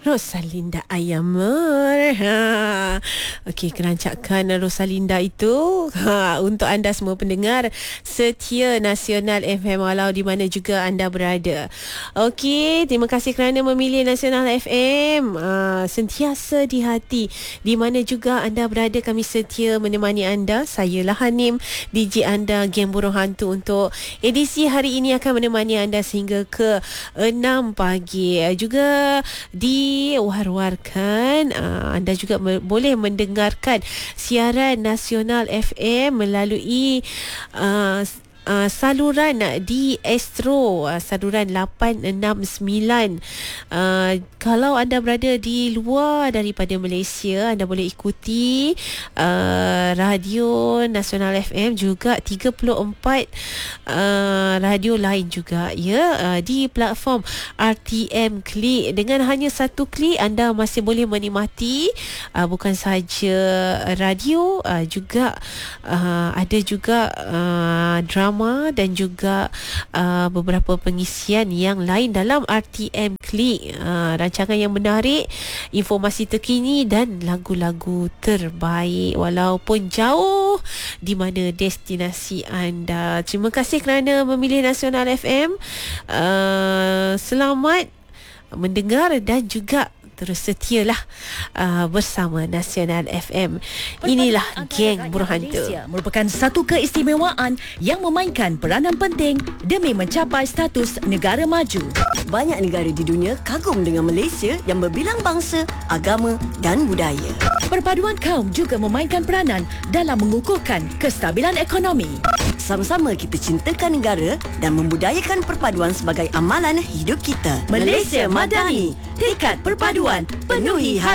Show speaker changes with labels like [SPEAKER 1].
[SPEAKER 1] Rosalinda Ayamur. Okey, kerancakan Rosalinda itu untuk anda semua pendengar setia Nasional FM walau di mana juga anda berada. Okey, terima kasih kerana memilih Nasional FM. Sentiasa di hati di mana juga anda berada, kami setia menemani anda. Saya Hanim, DJ anda, Geng Burung Hantu, untuk edisi hari ini akan menemani anda sehingga ke 6 pagi. Juga diwar-warkan anda juga boleh mendengarkan siaran Nasional FM melalui saluran di Astro, saluran 869. Kalau anda berada di luar daripada Malaysia, anda boleh ikuti Radio Nasional FM, juga 34 radio lain juga ya, di platform RTM Klik. Dengan hanya satu klik anda masih boleh menikmati bukan sahaja radio, juga ada juga drama dan juga beberapa pengisian yang lain dalam RTM Klik. Rancangan yang menarik, informasi terkini dan lagu-lagu terbaik walaupun jauh di mana destinasi anda. Terima kasih kerana memilih Nasional FM. Selamat mendengar dan juga terus setialah bersama Nasional FM. Inilah Geng Burung Hantu.
[SPEAKER 2] Malaysia merupakan satu keistimewaan yang memainkan peranan penting demi mencapai status negara maju.
[SPEAKER 3] Banyak negara di dunia kagum dengan Malaysia yang berbilang bangsa, agama dan budaya.
[SPEAKER 2] Perpaduan kaum juga memainkan peranan dalam mengukuhkan kestabilan ekonomi.
[SPEAKER 3] Sama-sama kita cintakan negara dan membudayakan perpaduan sebagai amalan hidup kita.
[SPEAKER 2] Malaysia Madani, tekad perpaduan, penuhi